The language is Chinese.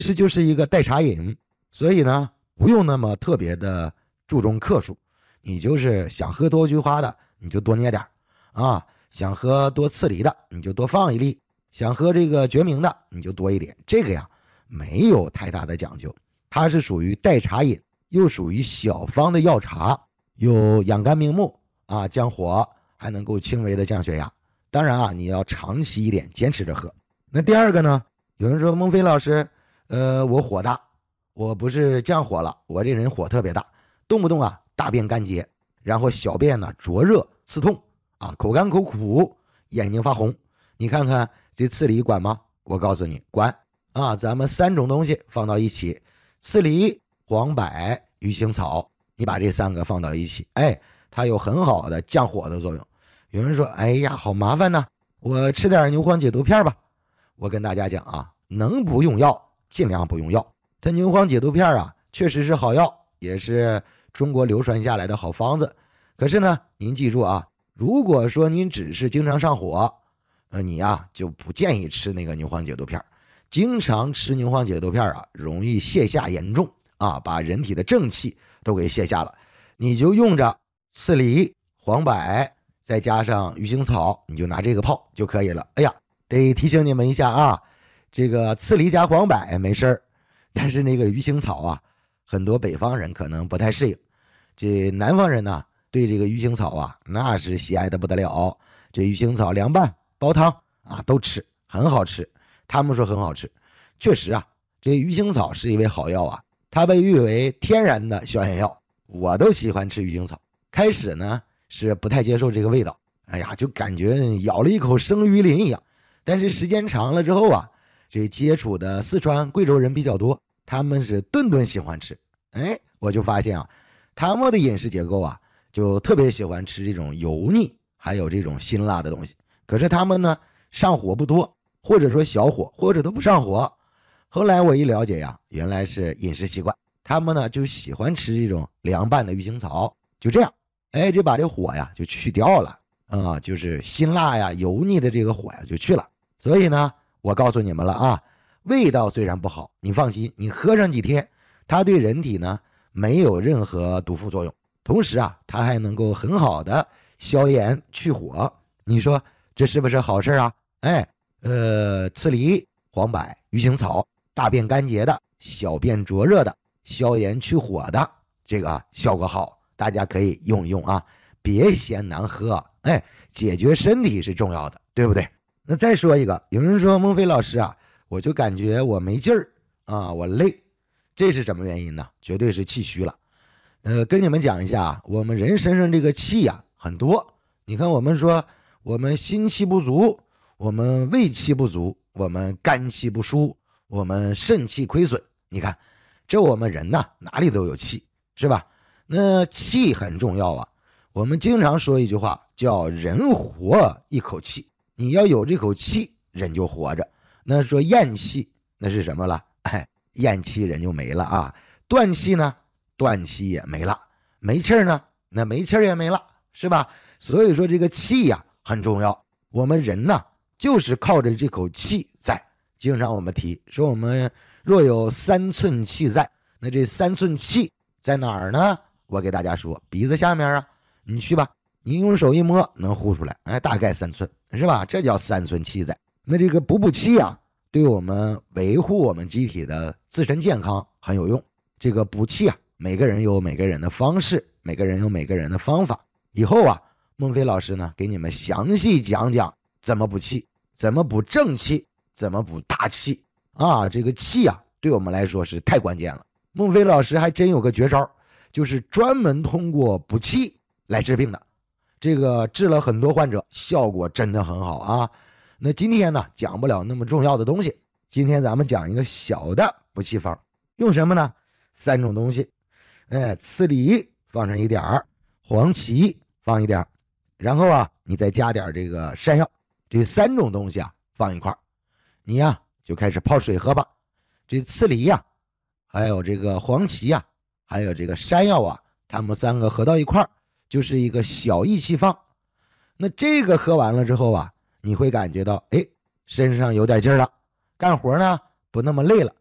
实就是一个代茶饮，所以呢，不用那么特别的注重克数，你就是想喝多菊花的，你就多捏点啊；想喝多刺梨的，你就多放一粒；想喝这个决明的，你就多一点。这个呀，没有太大的讲究，它是属于代茶饮，又属于小方的药茶，有养肝明目啊，降火，还能够轻微的降血压。当然啊，你要长期一点，坚持着喝。那第二个呢，有人说孟非老师，我火大，我不是降火了，我这人火特别大，动不动啊大便干结，然后小便呢灼热刺痛啊，口干口苦，眼睛发红。你看看这刺梨管吗？我告诉你管啊，咱们3种东西放到一起，刺梨、黄柏、鱼腥草，你把这3个放到一起，它有很好的降火的作用。有人说，哎呀，好麻烦呐，我吃点牛黄解毒片吧。我跟大家讲啊，能不用药尽量不用药。它牛黄解毒片啊，确实是好药，也是中国流传下来的好方子。可是呢，您记住啊，如果说您只是经常上火，你呀就不建议吃那个牛黄解毒片。经常吃牛黄解毒片啊，容易泻下严重啊，把人体的正气都给泻下了。你就用着刺梨、黄柏，再加上鱼腥草，你就拿这个泡就可以了。哎呀，得提醒你们一下啊，这个刺梨加黄柏没事儿，但是那个鱼腥草啊，很多北方人可能不太适应。这南方人呢，对这个鱼腥草啊，那是喜爱的不得了。这鱼腥草凉拌、煲汤啊，都吃，很好吃。他们说很好吃，确实啊，这鱼腥草是一味好药啊，它被誉为天然的消炎药。我都喜欢吃鱼腥草，开始呢是不太接受这个味道，哎呀，就感觉咬了一口生鱼鳞一样。但是时间长了之后啊，这接触的四川、贵州人比较多，他们是顿顿喜欢吃。我就发现啊，他们的饮食结构啊，就特别喜欢吃这种油腻还有这种辛辣的东西。可是他们呢，上火不多，或者说小火，或者都不上火。后来我一了解呀，原来是饮食习惯，他们呢就喜欢吃这种凉拌的鱼腥草，就这样，就把这火呀就去掉了啊，就是辛辣呀、油腻的这个火呀就去了。所以呢，我告诉你们了啊，味道虽然不好，你放心，你喝上几天，它对人体呢没有任何毒副作用，同时啊，它还能够很好的消炎去火。你说这是不是好事啊？刺梨、黄柏、鱼腥草，大便干结的、小便灼热的、消炎去火的，这个效果好，大家可以用一用啊，别嫌难喝，解决身体是重要的，对不对？那再说一个，有人说孟非老师啊，我就感觉我没劲儿啊，我累，这是什么原因呢？绝对是气虚了。跟你们讲一下，我们人身上这个气呀很多。你看，我们说我们心气不足，我们胃气不足，我们肝气不舒，我们肾气亏损。你看，这我们人呢哪里都有气，是吧？那气很重要啊。我们经常说一句话，叫人活一口气。你要有这口气，人就活着。那说咽气，那是什么了？咽气人就没了啊。断气呢，断气也没了。没气儿呢，那没气儿也没了，是吧？所以说这个气呀很重要。我们人呢，就是靠着这口气在。经常我们提说，我们若有3寸气在，那这3寸气在哪儿呢？我给大家说，鼻子下面啊，你去吧，你用手一摸能呼出来，大概3寸，是吧？这叫3寸气在。那这个补气啊，对我们维护我们机体的自身健康很有用。这个补气啊，每个人有每个人的方式，每个人有每个人的方法。以后啊，孟非老师呢，给你们详细讲讲怎么补气，怎么补正气，怎么补大气啊。这个气啊，对我们来说是太关键了。孟非老师还真有个绝招，就是专门通过补气来治病的。这个治了很多患者，效果真的很好啊。那今天呢，讲不了那么重要的东西，今天咱们讲一个小的补气方，用什么呢？3种东西，刺梨放上一点儿，黄芪放一点儿，然后啊，你再加点这个山药，这3种东西啊放一块儿，你呀就开始泡水喝吧。这刺梨呀，还有这个黄芪呀，还有这个山药啊，它们3个合到一块儿，就是一个小益气方。那这个喝完了之后啊，你会感觉到身上有点劲儿了，干活呢不那么累了，